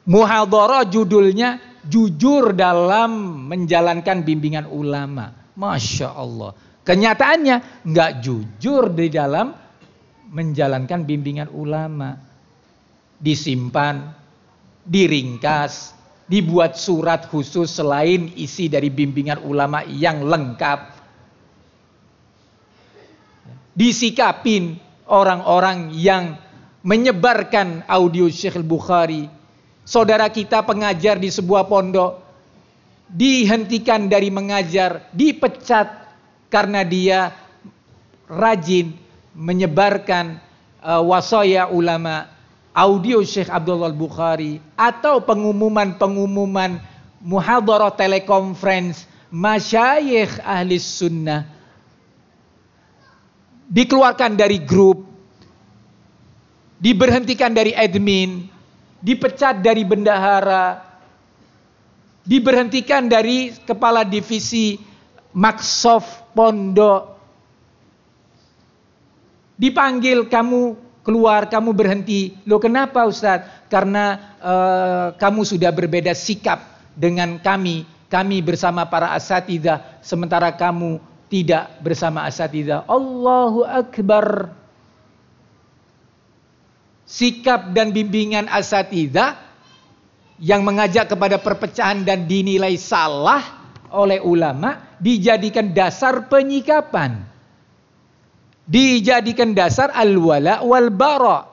Muhadharah judulnya jujur dalam menjalankan bimbingan ulama. Masya Allah. Kenyataannya nggak jujur di dalam menjalankan bimbingan ulama. Disimpan, diringkas, dibuat surat khusus selain isi dari bimbingan ulama yang lengkap. Disikapin orang-orang yang menyebarkan audio Syekh Al-Bukhari. Saudara kita pengajar di sebuah pondok dihentikan dari mengajar, dipecat karena dia rajin menyebarkan wasaya ulama, audio Syekh Abdullah Al-Bukhari, atau pengumuman-pengumuman muhadharah telekonferensi masyayikh ahli sunnah. Dikeluarkan dari grup, diberhentikan dari admin, dipecat dari bendahara, diberhentikan dari kepala divisi Maksof pondok. Dipanggil, kamu keluar, kamu berhenti. Loh kenapa Ustadz? Karena kamu sudah berbeda sikap dengan kami. Kami bersama para asatidzah, sementara kamu tidak bersama asatidzah. Allahu Akbar. Sikap dan bimbingan asatidzah yang mengajak kepada perpecahan dan dinilai salah oleh ulama dijadikan dasar penyikapan. Dijadikan dasar al-wala wal bara.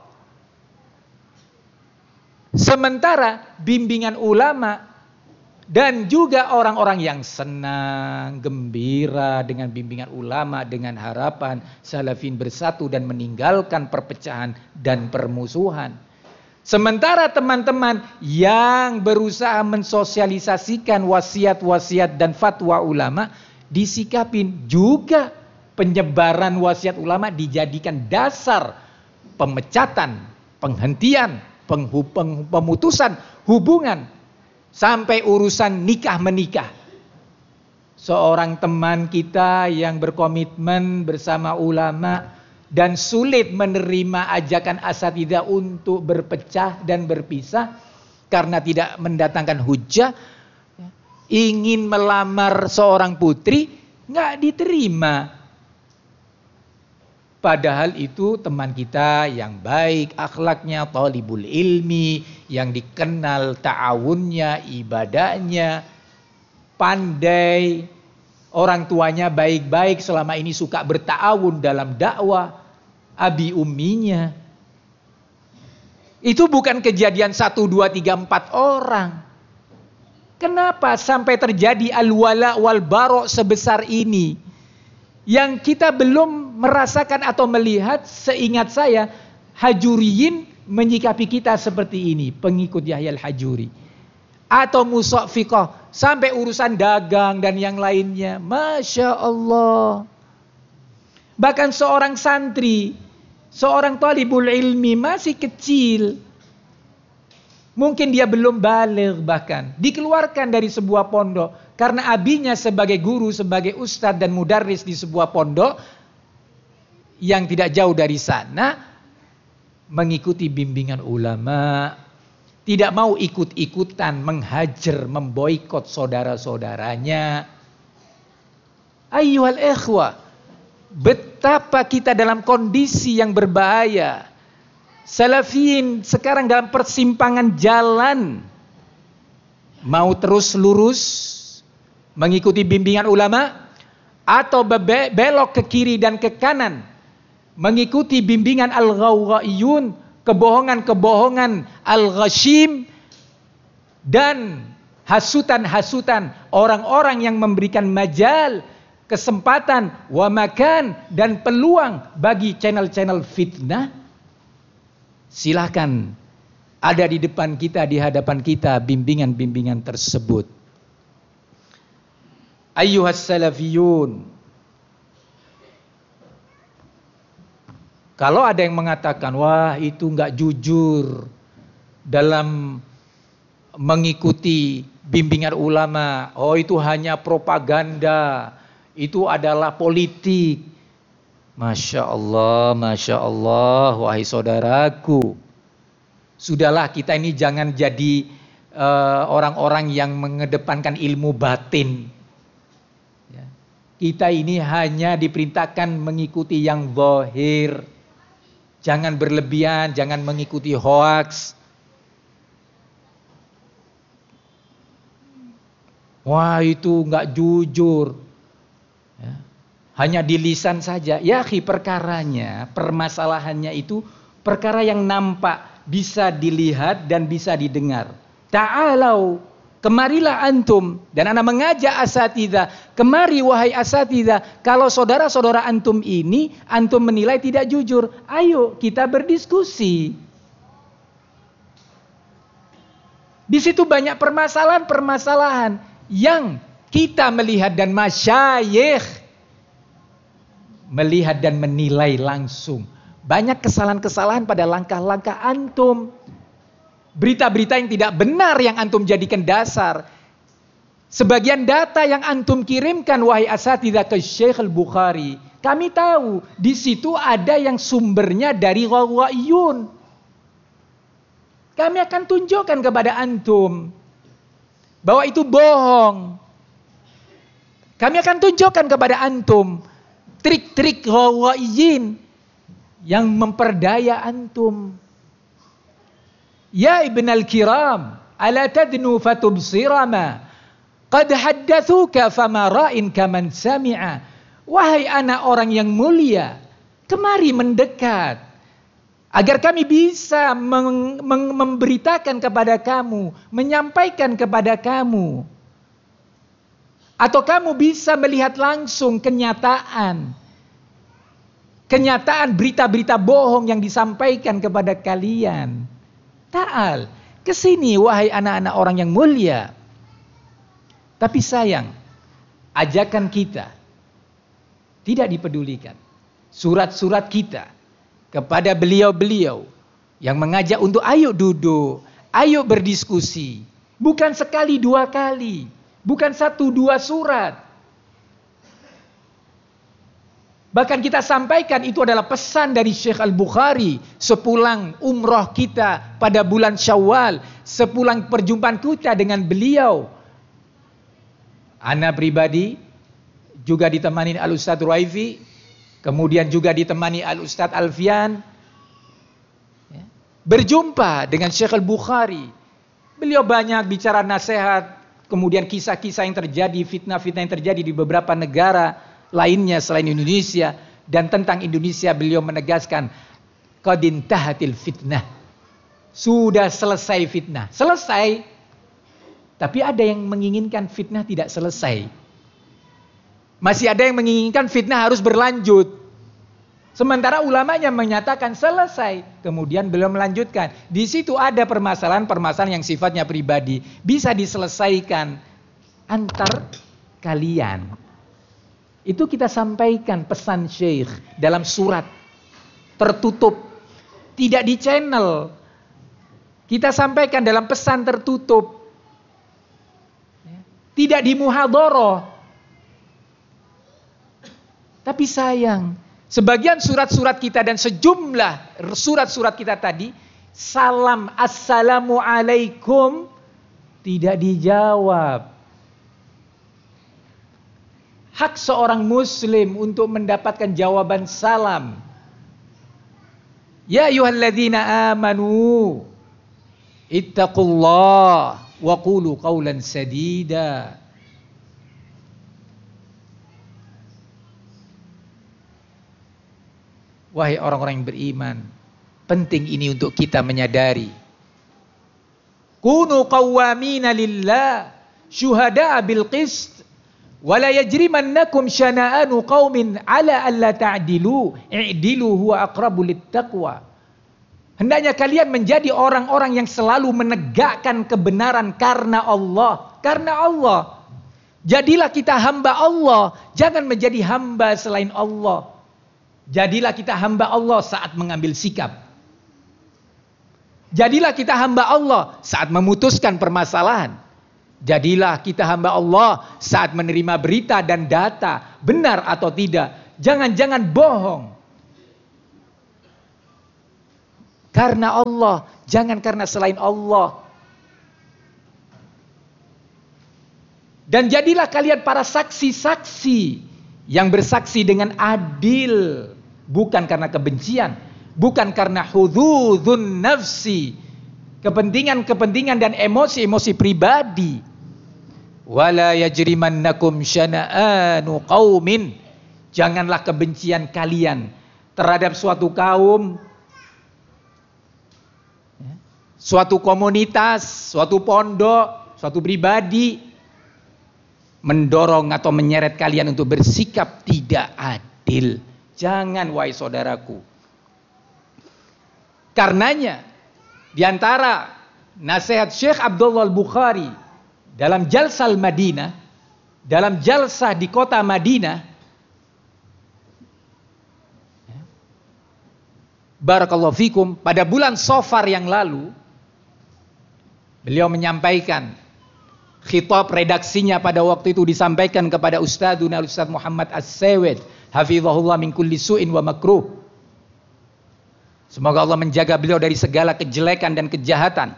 Sementara bimbingan ulama dan juga orang-orang yang senang, gembira dengan bimbingan ulama, dengan harapan salafin bersatu dan meninggalkan perpecahan dan permusuhan. Sementara teman-teman yang berusaha mensosialisasikan wasiat-wasiat dan fatwa ulama, disikapin juga penyebaran wasiat ulama dijadikan dasar pemecatan, penghentian, pemutusan hubungan. Sampai urusan nikah menikah. Seorang teman kita yang berkomitmen bersama ulama dan sulit menerima ajakan asatidzah untuk berpecah dan berpisah karena tidak mendatangkan hujjah, ingin melamar seorang putri, nggak diterima. Padahal itu teman kita yang baik akhlaknya, thalibul ilmi, yang dikenal ta'awunnya, ibadahnya, pandai, orang tuanya baik-baik, selama ini suka berta'awun dalam dakwah, abi umminya. Itu bukan kejadian 1, 2, 3, 4 orang. Kenapa sampai terjadi al-wala wal bara sebesar ini? Yang kita belum merasakan atau melihat, seingat saya, Hajuriyin menyikapi kita seperti ini, pengikut Yahya al-Hajuri. Atau Musafiqah, sampai urusan dagang dan yang lainnya. Masya Allah. Bahkan seorang santri, seorang talibul ilmi masih kecil, mungkin dia belum baligh bahkan, dikeluarkan dari sebuah pondok. Karena abinya sebagai guru, sebagai ustadz dan mudarris di sebuah pondok yang tidak jauh dari sana, mengikuti bimbingan ulama, tidak mau ikut-ikutan menghajar, memboikot saudara-saudaranya. Ayyuhal ikhwah, betapa kita dalam kondisi yang berbahaya. Salafin sekarang dalam persimpangan jalan. Mau terus lurus mengikuti bimbingan ulama, atau belok ke kiri dan ke kanan mengikuti bimbingan al-ghawghaiyun, kebohongan-kebohongan al-ghashim, dan hasutan-hasutan orang-orang yang memberikan majal, kesempatan, wa makan, dan peluang bagi channel-channel fitnah. Silahkan, ada di depan kita, di hadapan kita bimbingan-bimbingan tersebut. Ayyuhas salafiyun, kalau ada yang mengatakan, wah itu enggak jujur dalam mengikuti bimbingan ulama, oh itu hanya propaganda, itu adalah politik. Masya Allah, wahai saudaraku, sudahlah kita ini jangan jadi orang-orang yang mengedepankan ilmu batin. Ya. Kita ini hanya diperintahkan mengikuti yang zahir. Jangan berlebihan, jangan mengikuti hoaks. Wah, itu nggak jujur. Ya. Hanya di lisan saja. Ya, permasalahannya itu perkara yang nampak, bisa dilihat dan bisa didengar. Ta'alau, kemarilah antum. Dan ana mengajak asatidzah, kemari wahai asatidzah. Kalau saudara-saudara antum ini, antum menilai tidak jujur, ayo kita berdiskusi. Di situ banyak permasalahan-permasalahan yang kita melihat dan masyayikh melihat dan menilai langsung. Banyak kesalahan-kesalahan pada langkah-langkah antum. Berita-berita yang tidak benar yang antum jadikan dasar. Sebagian data yang antum kirimkan wahai asatidzah ke Syekh Al-Bukhari, kami tahu di situ ada yang sumbernya dari ghawaiyun. Kami akan tunjukkan kepada antum bahwa itu bohong. Kami akan tunjukkan kepada antum trik-trik ghawaiyin yang memperdaya antum. Ya ibnal kiram, ala tadnu fatubsirama qad haddathuka fama ra'in kaman sami'a. Wahai anak orang yang mulia, kemari mendekat agar kami bisa memberitakan kepada kamu, menyampaikan kepada kamu, atau kamu bisa melihat langsung kenyataan berita-berita bohong yang disampaikan kepada kalian. Ta'al, kesini wahai anak-anak orang yang mulia. Tapi sayang, ajakan kita tidak dipedulikan. Surat-surat kita kepada beliau-beliau yang mengajak untuk ayo duduk, ayo berdiskusi. Bukan sekali dua kali, bukan satu dua surat. Bahkan kita sampaikan itu adalah pesan dari Syekh Al-Bukhari sepulang umroh kita pada bulan Syawal, sepulang perjumpaan kita dengan beliau. Ana pribadi juga ditemani Al-Ustaz Ruaifi, kemudian juga ditemani Al-Ustaz Alfian. Berjumpa dengan Syekh Al-Bukhari. Beliau banyak bicara nasihat, kemudian kisah-kisah yang terjadi, fitnah-fitnah yang terjadi di beberapa negara lainnya selain Indonesia, dan tentang Indonesia beliau menegaskan qad intahatil fitnah. Sudah selesai fitnah. Selesai. Tapi ada yang menginginkan fitnah tidak selesai. Masih ada yang menginginkan fitnah harus berlanjut. Sementara ulamanya menyatakan selesai. Kemudian beliau melanjutkan, di situ ada permasalahan-permasalahan yang sifatnya pribadi, bisa diselesaikan antar kalian. Itu kita sampaikan pesan Syekh dalam surat tertutup, tidak di channel. Kita sampaikan dalam pesan tertutup, tidak di muhadharah. Tapi sayang, sebagian surat-surat kita dan sejumlah surat-surat kita tadi, salam assalamu alaikum tidak dijawab. Hak seorang muslim untuk mendapatkan jawaban salam. Ya ayyuhalladzina amanu ittaqullah wa qulu qawlan sadida. Wahai orang-orang yang beriman, penting ini untuk kita menyadari. Kunu qawwamina lillah syuhada'a bil qist. Wala yajrimannakum syana'anu qaumin ala alla ta'dilu i'dilu huwa aqrabu littaqwa. Hendaknya kalian menjadi orang-orang yang selalu menegakkan kebenaran karena Allah. Karena Allah. Jadilah kita hamba Allah, jangan menjadi hamba selain Allah. Jadilah kita hamba Allah saat mengambil sikap. Jadilah kita hamba Allah saat memutuskan permasalahan. Jadilah kita hamba Allah saat menerima berita dan data, benar atau tidak. Jangan-jangan bohong. Karena Allah, jangan karena selain Allah. Dan jadilah kalian para saksi-saksi yang bersaksi dengan adil, bukan karena kebencian, bukan karena hudzudzun nafsi, kepentingan-kepentingan dan emosi-emosi pribadi. Wala yajrimannakum syana'anu qaumin, janganlah kebencian kalian terhadap suatu kaum, suatu komunitas, suatu pondok, suatu pribadi mendorong atau menyeret kalian untuk bersikap tidak adil. Jangan, wahai saudaraku. Karenanya di antara nasihat Syekh Abdullah Al-Bukhari dalam Jalsah Madinah, dalam jalsah di kota Madinah, barakallahu fikum, pada bulan Safar yang lalu, beliau menyampaikan khitab redaksinya pada waktu itu disampaikan kepada Ustaz Muhammad As-Sawed, hafizahullah min kulli su'in wa makruh. Semoga Allah menjaga beliau dari segala kejelekan dan kejahatan.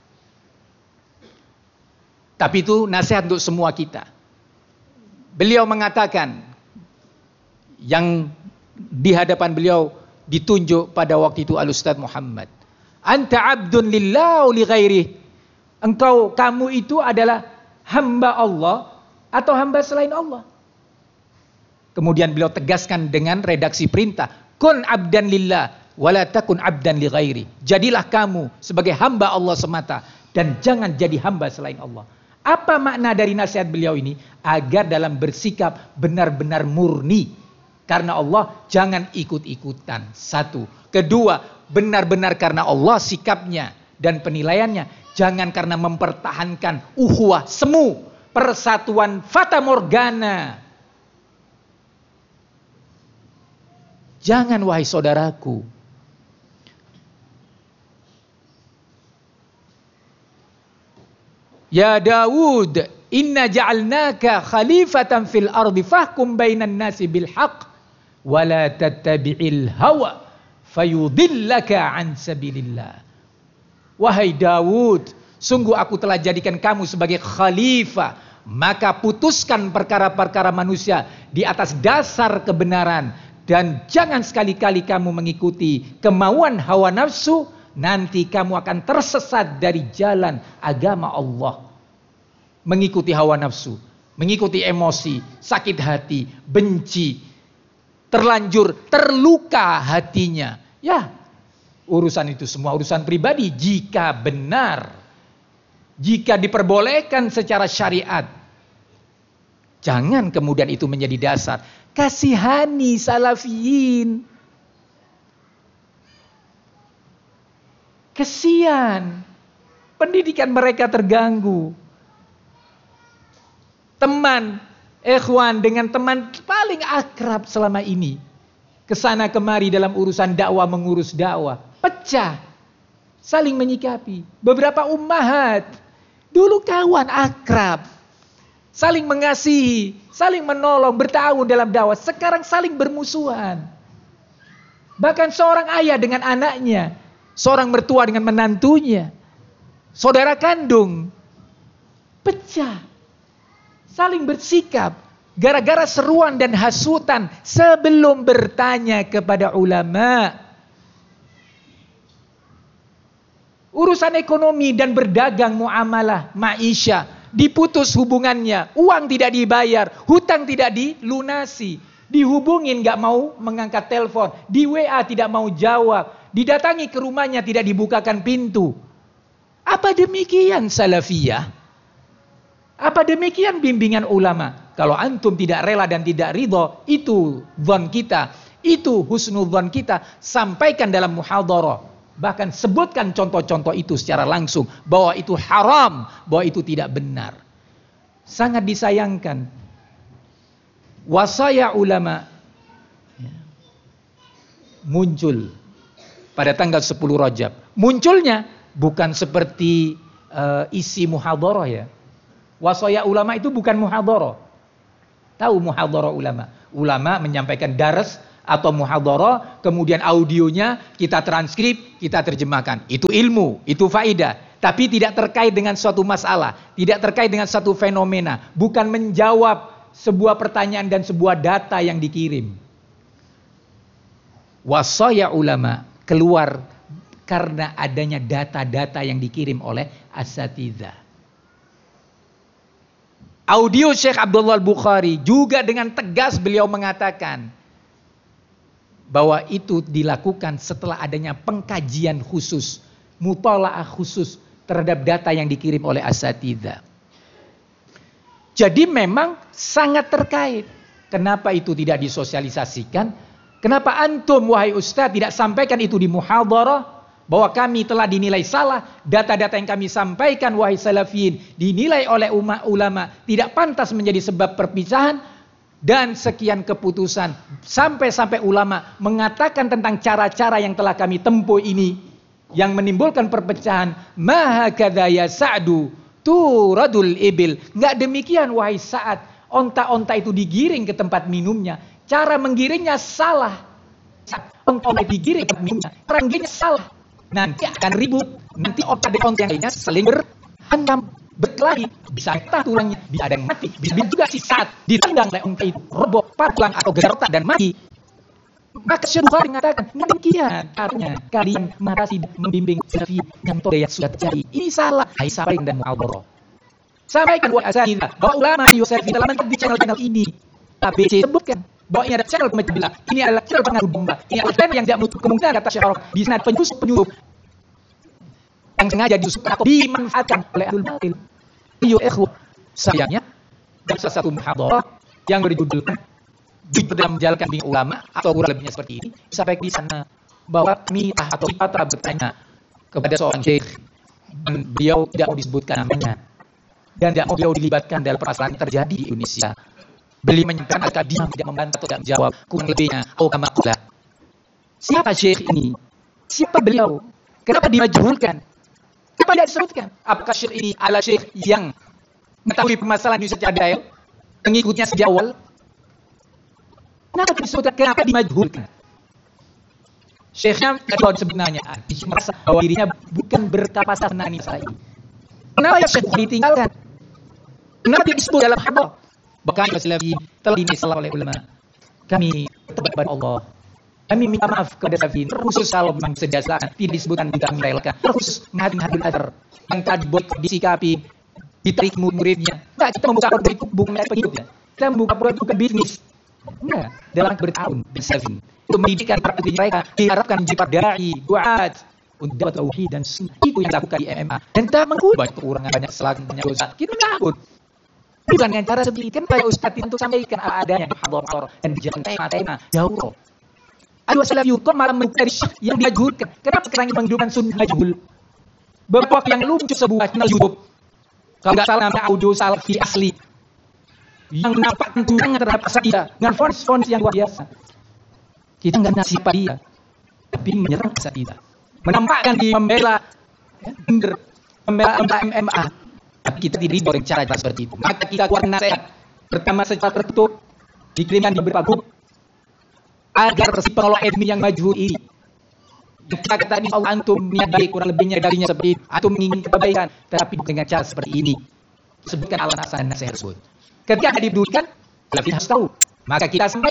Tapi itu nasihat untuk semua kita. Beliau mengatakan, yang di hadapan beliau ditunjuk pada waktu itu Al-Ustaz Muhammad, anta abdun lillah li ghairi, kamu itu adalah hamba Allah atau hamba selain Allah. Kemudian beliau tegaskan dengan redaksi perintah, kun abdan lillah wala takun abdan li ghairi. Jadilah kamu sebagai hamba Allah semata dan jangan jadi hamba selain Allah. Apa makna dari nasihat beliau ini? Agar dalam bersikap benar-benar murni karena Allah, jangan ikut-ikutan. Satu. Kedua, benar-benar karena Allah sikapnya dan penilaiannya. Jangan karena mempertahankan ukhuwah semu, persatuan fata morgana. Jangan, wahai saudaraku. Ya Daud, inna ja'alnaka khalifatan fil ardi fahkum bainan nasi bil haqq wa la tattabi'il hawa fayudillaka an sabilillah. Wahai Daud, sungguh aku telah jadikan kamu sebagai khalifah, maka putuskan perkara-perkara manusia di atas dasar kebenaran dan jangan sekali-kali kamu mengikuti kemauan hawa nafsu, nanti kamu akan tersesat dari jalan agama Allah. Mengikuti hawa nafsu, mengikuti emosi, sakit hati, benci, terlanjur terluka hatinya. Ya, urusan itu semua urusan pribadi jika benar, jika diperbolehkan secara syariat. Jangan kemudian itu menjadi dasar. Kasihani salafiyin. Kesian, pendidikan mereka terganggu. Teman, ikhwan dengan teman paling akrab selama ini, kesana kemari dalam urusan dakwah, mengurus dakwah, pecah, saling menyikapi. Beberapa ummahat dulu kawan akrab, saling mengasihi, saling menolong, bertahun dalam dakwah, sekarang saling bermusuhan. Bahkan seorang ayah dengan anaknya, seorang mertua dengan menantunya, saudara kandung, pecah, saling bersikap gara-gara seruan dan hasutan sebelum bertanya kepada ulama. Urusan ekonomi dan berdagang, muamalah, maisha, diputus hubungannya, uang tidak dibayar, hutang tidak dilunasi, dihubungin gak mau mengangkat telepon, di WA tidak mau jawab, didatangi ke rumahnya tidak dibukakan pintu. Apa demikian salafiyah? Apa demikian bimbingan ulama? Kalau antum tidak rela dan tidak ridho, itu dzan kita, itu husnudzan kita, sampaikan dalam muhadharah. Bahkan sebutkan contoh-contoh itu secara langsung, bahwa itu haram, bahwa itu tidak benar. Sangat disayangkan. Wasaya ulama muncul pada tanggal 10 Rajab. Munculnya bukan seperti isi muhadharah ya. Wasaya ulama itu bukan muhadharah. Tahu muhadharah ulama? Ulama menyampaikan dars atau muhadharah, kemudian audionya kita transkrip, kita terjemahkan. Itu ilmu, itu faedah. tapi tidak terkait dengan suatu masalah, tidak terkait dengan satu fenomena, bukan menjawab sebuah pertanyaan dan sebuah data yang dikirim. Wasaya ulama keluar karena adanya data-data yang dikirim oleh asatidzah. Audio Syekh Abdullah Al-Bukhari juga dengan tegas beliau mengatakan bahwa itu dilakukan setelah adanya pengkajian khusus, mutalaah khusus terhadap data yang dikirim oleh asatidzah. Jadi memang sangat terkait. Kenapa itu tidak disosialisasikan? Kenapa antum wahai ustaz tidak sampaikan itu di muhadharah? Bahwa kami telah dinilai salah, data-data yang kami sampaikan wahai salafiyin dinilai oleh ulama tidak pantas menjadi sebab perpisahan, dan sekian keputusan sampai ulama mengatakan tentang cara-cara yang telah kami tempuh ini yang menimbulkan perpecahan. Mahakadha ya Sa'du turadul ibil. Enggak demikian wahai Sa'ad, onta-onta itu digiring ke tempat minumnya. Cara menggiringnya salah. Onta digiring ke tempat minumnya, cara menggiringnya salah. Nanti akan ribut. Nanti onta dan onta yang lainnya saling berhantam, berkelahi. Bisa patah tulangnya, bisa ada yang mati. Bisa juga si Sa'ad ditendang oleh onta itu, roboh, patlang atau geser otak dan mati. Maka Syekh Bukhari mengatakan, demikian caranya kalian mengatasi dan membimbing salafi yang yang sudah terjadi. Ini salah. Hai sampaikan dan mu'adharah. Sampaikan buat asatidzah bahwa ulama Yusuf telah mention di channel ini. ABC sebutkan bahwa ini ada channel pemecah belah. Ini adalah channel pengaruh domba. Ini adalah channel yang tidak menutup kemungkinan kata Syekh Arok di sana penyusup yang sengaja diusuk atau dimanfaatkan oleh ahlul batil. Ayo ikhwah, sayangnya dalam salah satu muhadharah yang berjudulkan dalam menjalankan bimbingan ulama atau kurang lebihnya seperti ini, sampai di sana bahwa kami atau kita telah bertanya kepada seorang syekh dan beliau tidak mau disebutkan namanya dan tidak mau beliau dilibatkan dalam permasalahan yang terjadi di Indonesia. Beliau menyampaikan agar dia tidak membantah atau tidak menjawab, kurang lebihnya kama qala. Siapa syekh ini? Siapa beliau? Kenapa dimajhulkan? Kenapa tidak disebutkan? Apakah syekh ini adalah syekh yang mengetahui permasalahan ini secara detail, pengikutnya sejak awal? Kenapa disebutkan? Kenapa dimajhulkan? Syekhnya sebenarnya merasa bahwa dirinya bukan berkapasitas menangani masalah ini. Kenapa ya Syekh ditinggalkan? Kenapa dia disebut dalam hadis? Bahkan Salafi telah dinilai salah oleh ulama. Kami bertobat kepada Allah. Kami minta maaf kepada Salafi, terkhusus kalau memang sedasar tidak disebutkan tidak merelakan. Terkhusus hadil azhar yang tadi buat disikapi ditarik muridnya. Nah, kita membuka produk bukan pengikutnya. Kita membuka produk bukan bisnis. Nah, dalam bertahun Salafi untuk mendidikan para putri mereka diharapkan menjadi dai, duat untuk dakwah tauhid dan sunnah. Itu yang dilakukan di MMA. Dan kita mengakui banyak kekurangan, banyak kesalahan, banyak dosa. Kita takut. Bukan dengan cara seperti kan para ustaz untuk sampaikan adanya di hadar dan jangan tema-tema jauh. Aduh salafiyun kok malah mencari syekh yang dimajhulkan. Kenapa kita ingin menghidupkan sunnah majhul? Beberapa waktu yang lucu sebuah channel YouTube. Kalau enggak salah namanya audio salafi asli. Yang menampakkan tunangan terhadap asatidzah dengan fons yang luar biasa. Kita enggak nasib dia, tapi menyerang asatidzah. Menampakkan di membela MMA. Tapi kita tidak ridho dengan cara seperti itu. Maka kita keluarkan nasihat. Pertama secara tertutup, dikirimkan di beberapa grup agar si pengelola admin yang majhul ini. Kita kata ini Allah antum niat baik, kurang lebihnya darinya seperti itu. Antum ingin kebaikan, tapi bukan dengan cara seperti ini. Sebutkan alasan dan nasihat tersebut. Ketika diberikan, kita harus tahu. Maka kita sampaikan